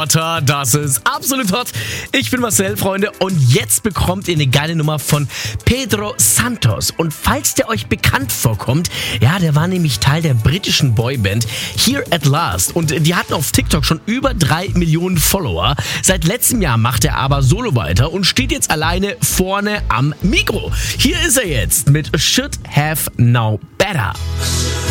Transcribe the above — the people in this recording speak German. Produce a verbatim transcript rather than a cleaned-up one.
Hotter, das ist absolut hot. Ich bin Marcel, Freunde, und jetzt bekommt ihr eine geile Nummer von Pedro Santos. Und falls der euch bekannt vorkommt, ja, der war nämlich Teil der britischen Boyband Here at Last. Und die hatten auf TikTok schon über drei Millionen Follower. Seit letztem Jahr macht er aber solo weiter und steht jetzt alleine vorne am Mikro. Hier ist er jetzt mit Should Have Known Better.